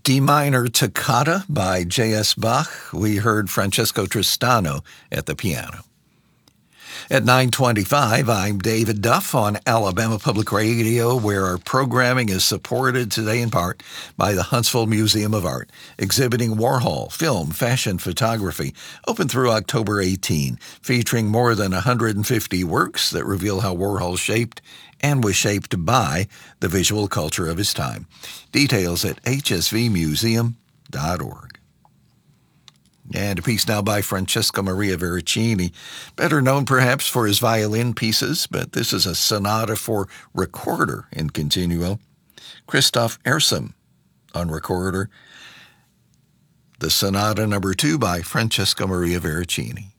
D minor Toccata by J.S. Bach. We heard Francesco Tristano at the piano. At 9:25, I'm David Duff on Alabama Public Radio, where our programming is supported today in part by the Huntsville Museum of Art, exhibiting Warhol, film, fashion, photography, open through October 18, featuring more than 150 works that reveal how Warhol shaped and was shaped by the visual culture of his time. Details at hsvmuseum.org. And a piece now by Francesco Maria Veracini, better known perhaps for his violin pieces, but this is a sonata for recorder in continuo. Christoph Ersum on recorder. The Sonata No. 2 by Francesco Maria Veracini.